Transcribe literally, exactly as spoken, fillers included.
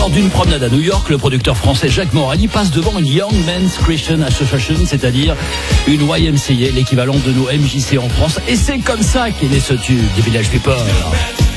Lors d'une promenade à New York, le producteur français Jacques Morali passe devant une Young Men's Christian Association, c'est-à-dire une Y M C A, l'équivalent de nos M J C en France. Et c'est comme ça qu'est né ce tube des Village People.